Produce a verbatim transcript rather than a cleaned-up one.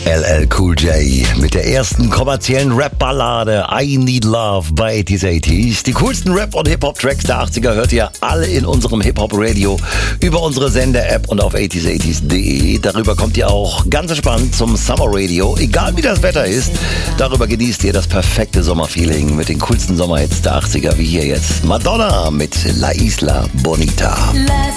L L Cool J mit der ersten kommerziellen Rap-Ballade I Need Love bei achtziger achtzig. Die coolsten Rap- und Hip-Hop-Tracks der achtziger hört ihr alle in unserem Hip-Hop-Radio über unsere Sender-App und auf achtziger achtzig punkt de. Darüber kommt ihr auch ganz entspannt zum Summer Radio. Egal wie das Wetter ist, darüber genießt ihr das perfekte Sommerfeeling mit den coolsten Sommerhits der achtziger, wie hier jetzt Madonna mit La Isla Bonita.